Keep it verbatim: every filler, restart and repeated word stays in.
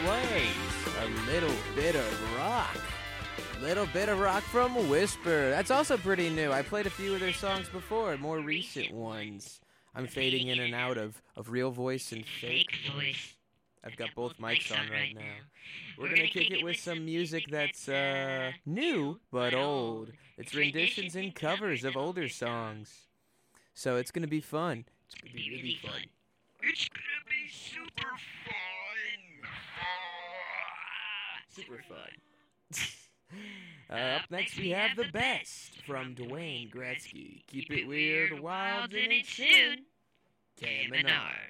plays a little bit of rock. Little bit of rock from Whisper. That's also pretty new. I played a few of their songs before, more recent ones. I'm fading in and out of, of real voice and fake voice. I've got both mics on right now. We're gonna kick it with some music that's uh, new but old. It's renditions and covers of older songs. So it's gonna be fun. It's gonna be really fun. It's gonna be super fun. Super fun. uh, up next we have The Best from Dwayne Gretzky. Keep it weird, wild, and it's soon. K M N R.